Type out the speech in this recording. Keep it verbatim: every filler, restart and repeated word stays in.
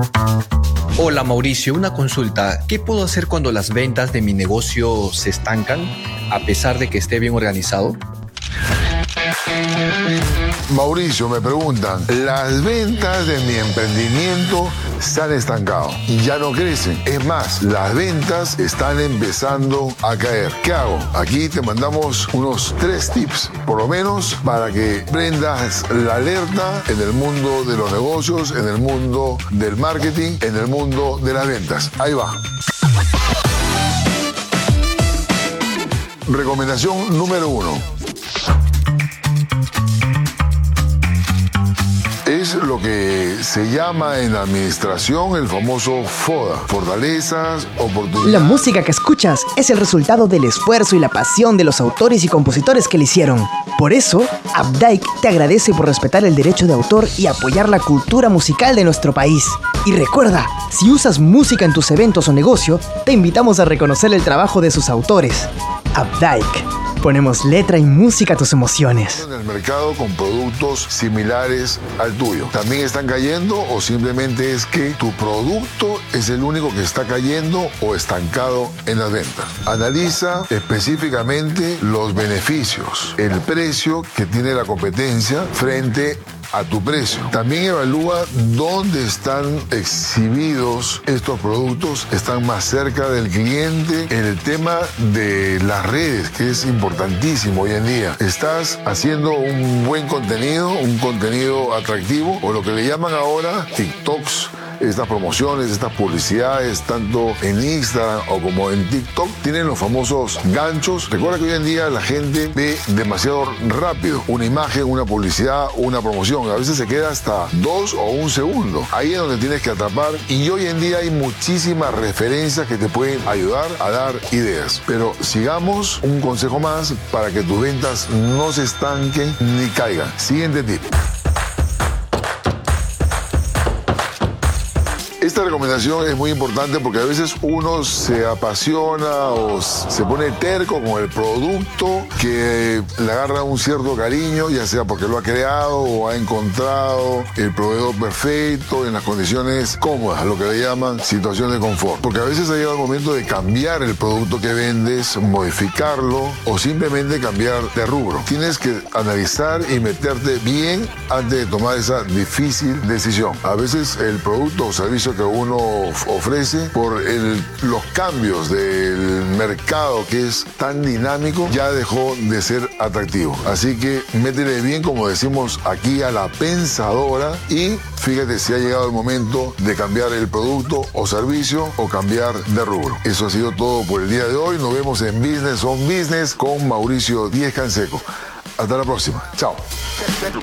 Hola Mauricio, una consulta. ¿Qué puedo hacer cuando las ventas de mi negocio se estancan a pesar de que esté bien organizado? Mauricio, me preguntan, las ventas de mi emprendimiento se han estancado y ya no crecen. Es más, las ventas están empezando a caer. ¿Qué hago? Aquí te mandamos unos tres tips, por lo menos, para que prendas la alerta en el mundo de los negocios, en el mundo del marketing, en el mundo de las ventas. Ahí va. Recomendación número uno. Es lo que se llama en la administración el famoso FODA, fortalezas, oportunidades. La música que escuchas es el resultado del esfuerzo y la pasión de los autores y compositores que la hicieron. Por eso, Updike te agradece por respetar el derecho de autor y apoyar la cultura musical de nuestro país. Y recuerda, si usas música en tus eventos o negocio, te invitamos a reconocer el trabajo de sus autores. Updike. Ponemos letra y música a tus emociones. En el mercado con productos similares al tuyo. ¿También están cayendo o simplemente es que tu producto es el único que está cayendo o estancado en las ventas? Analiza específicamente los beneficios, el precio que tiene la competencia frente a tu precio. También evalúa dónde están exhibidos estos productos, están más cerca del cliente. En el tema de las redes, que es importantísimo hoy en día, ¿estás haciendo un buen contenido, un contenido atractivo, o lo que le llaman ahora TikToks? Estas promociones, estas publicidades, tanto en Instagram o como en TikTok, tienen los famosos ganchos. Recuerda que hoy en día la gente ve demasiado rápido una imagen, una publicidad, una promoción. A veces se queda hasta dos o un segundo. Ahí es donde tienes que atrapar, y hoy en día hay muchísimas referencias que te pueden ayudar a dar ideas. Pero sigamos, un consejo más para que tus ventas no se estanquen ni caigan. Siguiente tip. Esta recomendación es muy importante porque a veces uno se apasiona o se pone terco con el producto que le agarra un cierto cariño, ya sea porque lo ha creado o ha encontrado el proveedor perfecto en las condiciones cómodas, lo que le llaman situación de confort. Porque a veces ha llegado el momento de cambiar el producto que vendes, modificarlo o simplemente cambiar de rubro. Tienes que analizar y meterte bien antes de tomar esa difícil decisión. A veces el producto o servicio que uno ofrece, por el, los cambios del mercado que es tan dinámico, ya dejó de ser atractivo. Así que métele bien, como decimos aquí, a la pensadora, y fíjate si ha llegado el momento de cambiar el producto o servicio o cambiar de rubro. Eso ha sido todo por el día de hoy. Nos vemos en Business on Business con Mauricio Díez Canseco. Hasta la próxima. Chao.